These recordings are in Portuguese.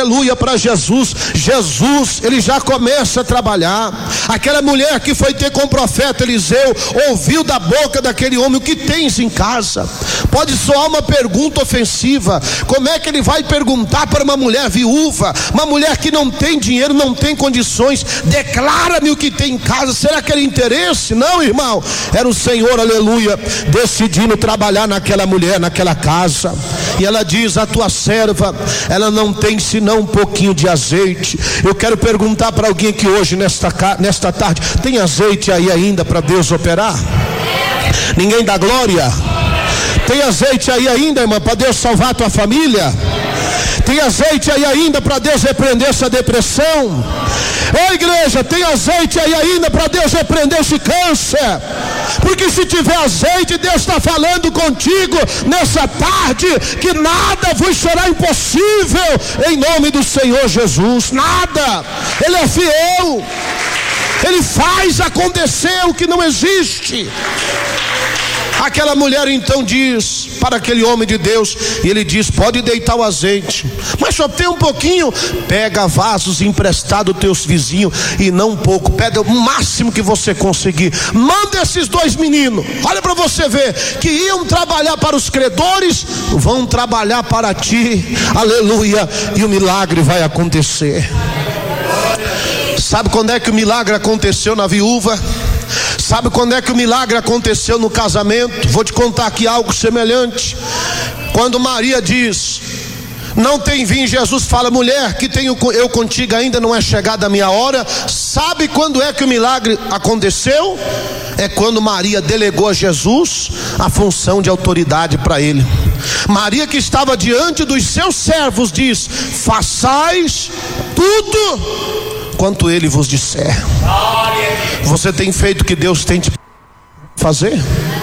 aleluia, para Jesus. Jesus, ele já começa a trabalhar. Aquela mulher que foi ter com o profeta Eliseu, ouviu da boca daquele homem: o que tens em casa? Pode soar uma pergunta ofensiva. Como é que ele vai perguntar para uma mulher viúva, uma mulher que não tem dinheiro, não tem condições? Declara-me o que tem em casa. Será que era interesse? Não, irmão, era o Senhor, aleluia, decidindo trabalhar naquela mulher, naquela casa. E ela diz: a tua serva, ela não tem senão um pouquinho de azeite. Eu quero perguntar para alguém aqui hoje, nesta tarde: tem azeite aí ainda para Deus operar? Ninguém dá glória? Tem azeite aí ainda, irmã, para Deus salvar a tua família? Tem azeite aí ainda para Deus repreender essa depressão? Ô igreja, tem azeite aí ainda para Deus repreender esse câncer? Porque se tiver azeite, Deus está falando contigo nessa tarde, que nada vos será impossível, em nome do Senhor Jesus. Nada. Ele é fiel, Ele faz acontecer o que não existe. Aquela mulher então diz para aquele homem de Deus, e ele diz: pode deitar o azeite, mas só tem um pouquinho. Pega vasos emprestados dos teus vizinhos, e não um pouco, pega o máximo que você conseguir. Manda esses dois meninos, olha para você ver, que iam trabalhar para os credores, vão trabalhar para ti, aleluia, e o milagre vai acontecer. Sabe quando é que o milagre aconteceu na viúva? Sabe quando é que o milagre aconteceu no casamento? Vou te contar aqui algo semelhante. Quando Maria diz: não tem vinho, Jesus fala: mulher, que tenho eu contigo, ainda não é chegada a minha hora. Sabe quando é que o milagre aconteceu? É quando Maria delegou a Jesus a função de autoridade para ele. Maria, que estava diante dos seus servos, diz: façais tudo quanto ele vos disser. Você tem feito o que Deus tem te fazer?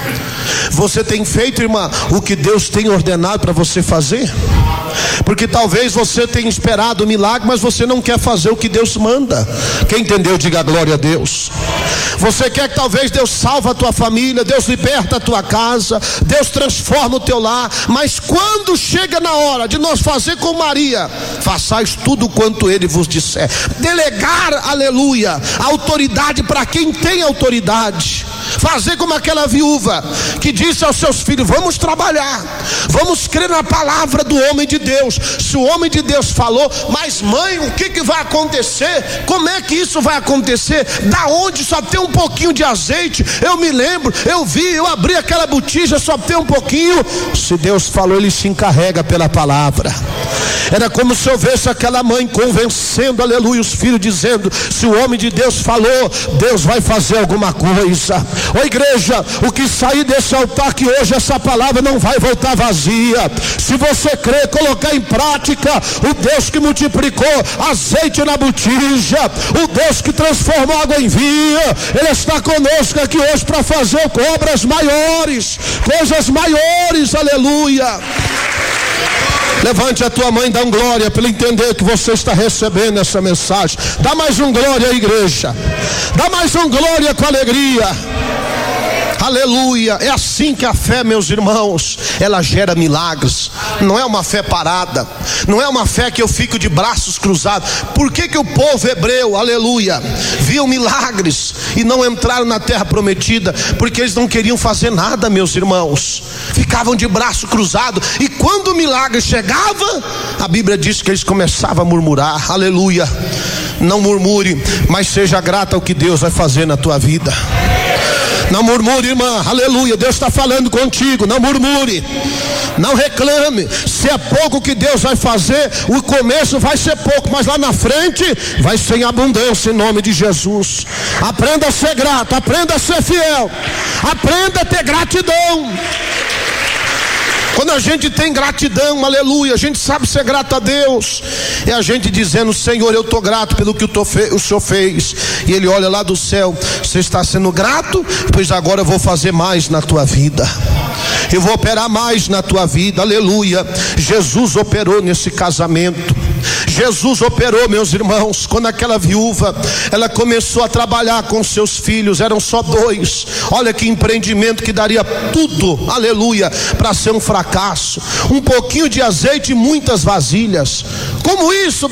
Você tem feito, irmã, o que Deus tem ordenado para você fazer? Porque talvez você tenha esperado o milagre, mas você não quer fazer o que Deus manda. Quem entendeu, diga glória a Deus. Você quer que talvez Deus salve a tua família, Deus liberta a tua casa, Deus transforma o teu lar, mas quando chega na hora de nós fazer com Maria, façais tudo quanto ele vos disser. Delegar, aleluia, a autoridade para quem tem autoridade. Fazer como aquela viúva que disse aos seus filhos: vamos trabalhar, vamos crer na palavra do homem de Deus. Se o homem de Deus falou, mas mãe, o que vai acontecer? Como é que isso vai acontecer? Da onde só tem um pouquinho de azeite? Eu me lembro, eu vi, eu abri aquela botija, só tem um pouquinho. Se Deus falou, ele se encarrega pela palavra. Era como se eu visse aquela mãe convencendo, aleluia, os filhos, dizendo: se o homem de Deus falou, Deus vai fazer alguma coisa. Ô igreja, o que sair desse altar que hoje, essa palavra não vai voltar vazia. Se você crer, colocar em prática, o Deus que multiplicou azeite na botija, o Deus que transformou água em vinho, Ele está conosco aqui hoje para fazer obras maiores, coisas maiores, aleluia. Levante a tua mãe, dá um glória para ele entender que você está recebendo essa mensagem. Dá mais um glória à igreja, dá mais um glória com alegria. Aleluia. É assim que a fé, meus irmãos, ela gera milagres. Não é uma fé parada, não é uma fé que eu fico de braços cruzados. Por que o povo hebreu, aleluia, viu milagres e não entraram na terra prometida? Porque eles não queriam fazer nada, meus irmãos. Ficavam de braço cruzado, e quando o milagre chegava, a Bíblia diz que eles começavam a murmurar. Aleluia. Não murmure, mas seja grato ao que Deus vai fazer na tua vida. Não murmure, irmã, aleluia. Deus está falando contigo. Não murmure, não reclame. Se é pouco que Deus vai fazer, o começo vai ser pouco, mas lá na frente vai ser em abundância, em nome de Jesus. Aprenda a ser grato, aprenda a ser fiel, aprenda a ter gratidão. Quando a gente tem gratidão, aleluia, a gente sabe ser grato a Deus. É a gente dizendo: Senhor, eu estou grato pelo que o Senhor fez. E Ele olha lá do céu: você está sendo grato? Pois agora eu vou fazer mais na tua vida. Eu vou operar mais na tua vida, aleluia. Jesus operou nesse casamento. Jesus operou, meus irmãos, quando aquela viúva, ela começou a trabalhar com seus filhos. Eram só 2. Olha que empreendimento que daria tudo, aleluia, para ser um fracasso. Um pouquinho de azeite e muitas vasilhas. Como isso